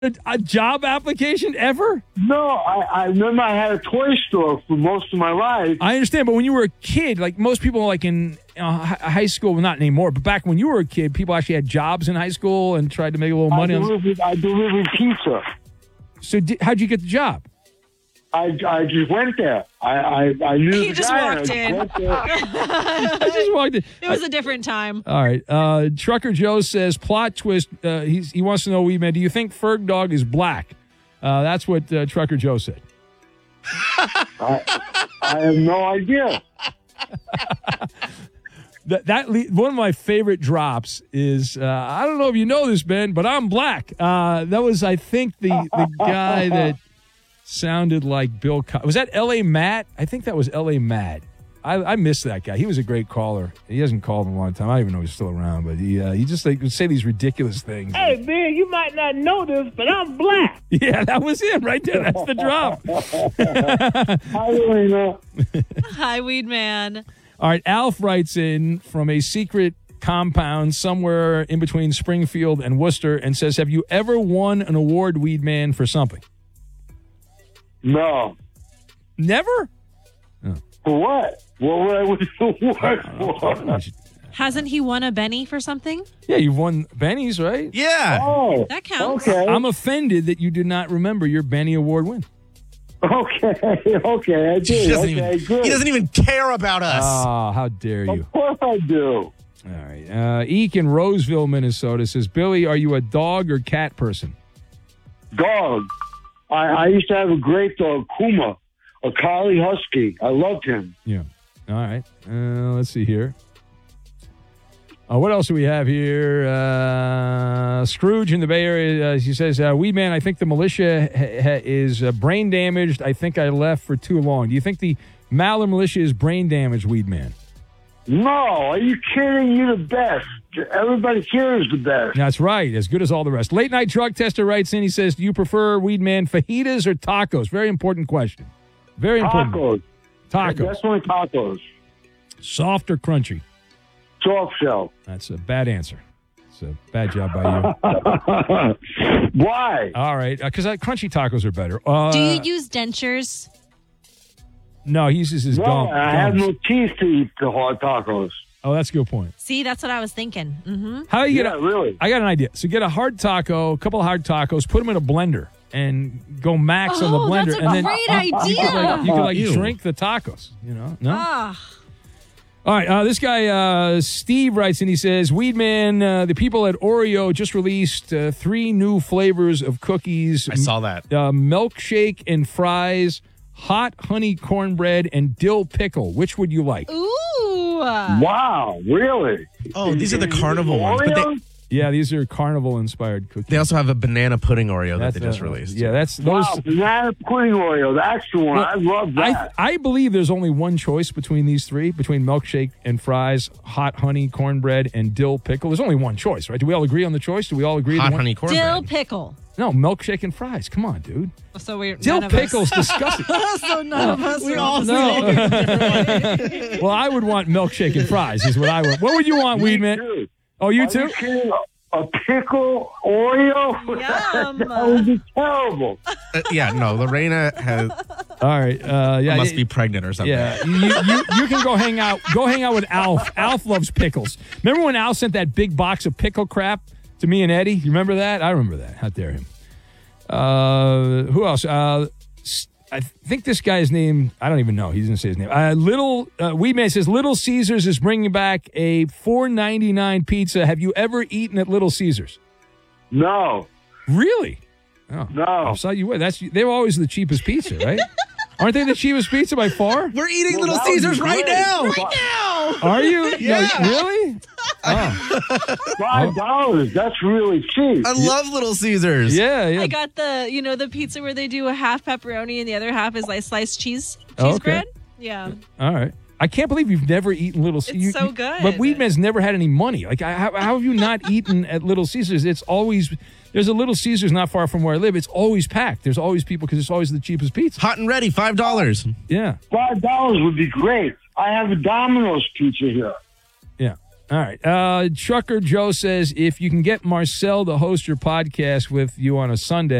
a job application ever? No, I remember I had a toy store for most of my life. I understand, but when you were a kid, like most people, like in high school, well, not anymore, but back when you were a kid, people actually had jobs in high school and tried to make a little money. I delivered pizza. So how'd you get the job? I just went there. I knew He the just guy. walked in. I just walked in. It was a different time. All right. Trucker Joe says, plot twist. He wants to know, Weed Man, do you think Ferg Dog is black? That's what Trucker Joe said. I have no idea. One of my favorite drops is, I don't know if you know this, Ben, but I'm black. That was, I think, the guy that sounded like Bill Cosby. Was that L.A. Matt? I think that was L.A. Matt. I miss that guy. He was a great caller. He hasn't called in a long time. I don't even know if he's still around, but he just would say these ridiculous things. Hey, man, you might not know this, but I'm black. Yeah, that was him right there. That's the drop. Hi, Elena. Hi, Weed Man. All right, Alf writes in from a secret compound somewhere in between Springfield and Worcester and says, have you ever won an award, Weed Man, for something? No. Never? For what? What would I win the award for? Hasn't he won a Benny for something? Yeah, you've won Bennies, right? Yeah. Oh, That counts. okay. I'm offended that you did not remember your Benny Award win. Okay, I did. He doesn't, Okay, even, good. he doesn't even care about us. Oh, how dare you. Of course I do. All right. Eek in Roseville, Minnesota says, Billy, are you a dog or cat person? Dog. I used to have a great dog, Kuma, a collie husky. I loved him. Yeah. All right. Let's see here. What else do we have here? Scrooge in the Bay Area, he says, Weed Man, I think the militia is brain damaged. I think I left for too long. Do you think the Maller militia is brain damaged, Weed Man? No, are you kidding? You're the best. Everybody here is the best. That's right. As good as all the rest. Late Night Drug Tester writes in. He says, do you prefer, Weed Man, fajitas or tacos? Very important question. Very important. Tacos. Tacos. Definitely tacos. Soft or crunchy? Soft shell. That's a bad answer. It's a bad job by you. Why? All right. Because crunchy tacos are better. Do you use dentures? No, he uses his gum. I have gums. no teeth to eat the hard tacos. Oh, that's a good point. See, that's what I was thinking. Mm-hmm. How do you get really? I got an idea. So get a hard taco, a couple of hard tacos, put them in a blender, and go max on the blender. That's a and then great idea. You could drink the tacos. You know? No. Ah. All right, this guy, Steve, writes in. He says, Weed Man, the people at Oreo just released 3 new flavors of cookies. I saw that. Milkshake and fries, hot honey cornbread, and dill pickle. Which would you like? Ooh. Wow, really? Oh, these are the carnival ones. But Yeah, these are carnival-inspired cookies. they also have a banana pudding Oreo that they just released. Yeah, that's those. Wow, banana pudding Oreo. That's the one. Well, I love that. I believe there's only one choice between these 3, between milkshake and fries, hot honey cornbread, and dill pickle. There's only one choice, right? Do we all agree on the choice? Do we all agree? Hot honey cornbread. Dill pickle. No, milkshake and fries. Come on, dude. So we're Dill none of us- pickle's disgusting. So none of us. We are all on the say same. Well, I would want milkshake and fries is what I would. What would you want, Weed Man? Too. Oh, you Are too? you kidding? A pickle Oreo? Yum. That would be terrible. Yeah, no, Lorena has, All right. Yeah, must be pregnant or something. Yeah, you can go hang out. Go hang out with Alf. Alf loves pickles. Remember when Al sent that big box of pickle crap to me and Eddie? You remember that? I remember that. How dare him? Who else? I think this guy's name, I don't even know. He doesn't say his name. Weed Man says, Little Caesars is bringing back a $4.99 pizza. Have you ever eaten at Little Caesars? No. Really? Oh, No. I thought you would. They're always the cheapest pizza, right? Aren't they the cheapest pizza by far? We're eating Well, Little that would be Caesars right great. now. Right now. Are you? Yeah. No, really? Oh. $5. That's really cheap. I love Little Caesars. Yeah, yeah. I got the pizza where they do a half pepperoni and the other half is like sliced cheese Okay. bread. Yeah. All right. I can't believe you've never eaten Little Caesars. It's so good. But Weed Man's never had any money. Like, how have you not eaten at Little Caesars? It's always, there's a Little Caesars not far from where I live. It's always packed. There's always people because it's always the cheapest pizza. Hot and ready, $5. Yeah. $5 would be great. I have a Domino's pizza here. Yeah. All right. Trucker Joe says, if you can get Marcel to host your podcast with you on a Sunday,